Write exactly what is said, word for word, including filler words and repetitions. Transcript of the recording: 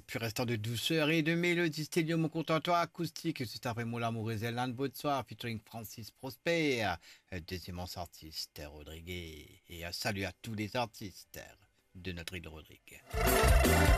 puis restant de douceur et de mélodie, Stelio, mon contentoire acoustique, c'est après mon l'amour et Zélan Bonsoir, featuring Francis Prosper, euh, deuxième artiste, Rodriguez, et un salut à tous les artistes de notre île Rodrigue.